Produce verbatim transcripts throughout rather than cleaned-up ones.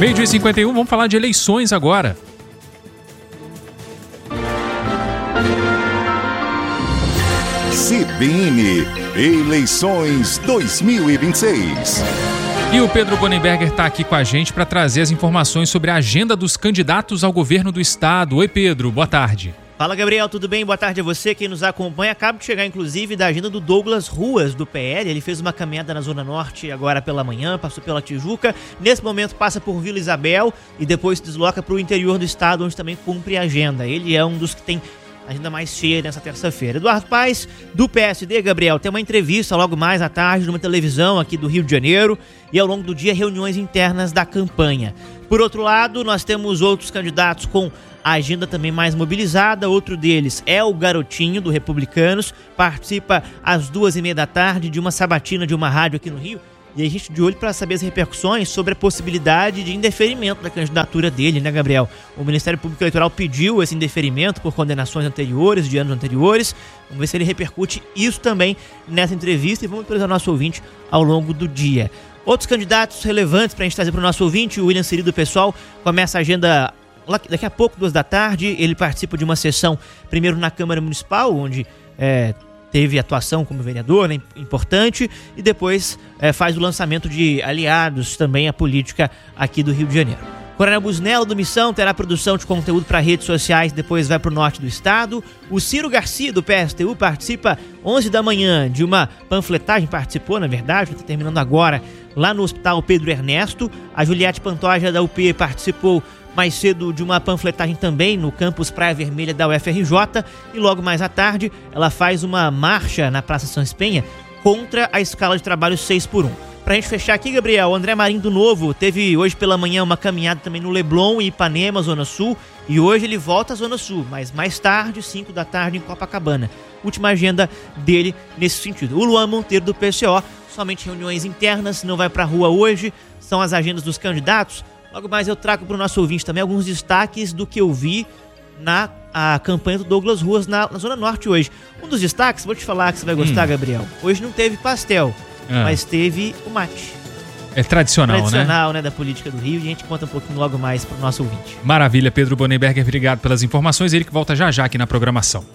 Meio-dia e cinquenta e um, vamos falar de eleições agora. C B N, eleições dois mil e vinte e seis. E o Pedro Bonenberger está aqui com a gente para trazer as informações sobre a agenda dos candidatos ao governo do estado. Oi, Pedro, boa tarde. Fala, Gabriel, tudo bem? Boa tarde a você, quem nos acompanha. Acaba de chegar, inclusive, da agenda do Douglas Ruas, do P L. Ele fez uma caminhada na Zona Norte agora pela manhã, passou pela Tijuca. Nesse momento passa por Vila Isabel e depois se desloca para o interior do estado, onde também cumpre a agenda. Ele é um dos que tem a agenda mais cheia nessa terça-feira. Eduardo Paes, do P S D, Gabriel, tem uma entrevista logo mais à tarde numa televisão aqui do Rio de Janeiro e ao longo do dia reuniões internas da campanha. Por outro lado, nós temos outros candidatos com a agenda também mais mobilizada. Outro deles é o Garotinho, do Republicanos, participa às duas e meia da tarde de uma sabatina de uma rádio aqui no Rio. E a gente de olho para saber as repercussões sobre a possibilidade de indeferimento da candidatura dele, né, Gabriel? O Ministério Público Eleitoral pediu esse indeferimento por condenações anteriores, de anos anteriores. Vamos ver se ele repercute isso também nessa entrevista e vamos atualizar o nosso ouvinte ao longo do dia. Outros candidatos relevantes para a gente trazer para o nosso ouvinte, o William Siri, do PSOL, começa a agenda daqui a pouco, duas da tarde. Ele participa de uma sessão, primeiro na Câmara Municipal, onde é, teve atuação como vereador, né, importante, e depois é, faz o lançamento de aliados também à política aqui do Rio de Janeiro. Coronel Busnello, do Missão, terá produção de conteúdo para redes sociais, depois vai para o norte do estado. O Ciro Garcia, do P S T U, participa onze da manhã de uma panfletagem, participou, na verdade, está terminando agora, lá no Hospital Pedro Ernesto. A Juliette Pantoja, da U P, participou mais cedo de uma panfletagem também no campus Praia Vermelha da U F R J e logo mais à tarde ela faz uma marcha na Praça São Espenha contra a escala de trabalho seis por um. Pra gente fechar aqui, Gabriel, o André Marinho do Novo teve hoje pela manhã uma caminhada também no Leblon e Ipanema, Zona Sul, e hoje ele volta à Zona Sul, mas mais tarde, cinco da tarde, em Copacabana. Última agenda dele nesse sentido. O Luan Monteiro, do P C O, somente reuniões internas, não vai pra rua hoje, são as agendas dos candidatos. Logo mais eu trago para o nosso ouvinte também alguns destaques do que eu vi na a campanha do Douglas Ruas na, na Zona Norte hoje. Um dos destaques, vou te falar que você vai gostar, hum. Gabriel. Hoje não teve pastel, ah. mas teve o mate. É tradicional, tradicional né? Tradicional, né? Da política do Rio, e a gente conta um pouquinho logo mais para o nosso ouvinte. Maravilha, Pedro Bonenberger, obrigado pelas informações. Ele que volta já já aqui na programação.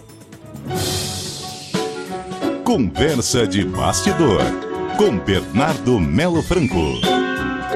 Conversa de bastidor com Bernardo Melo Franco.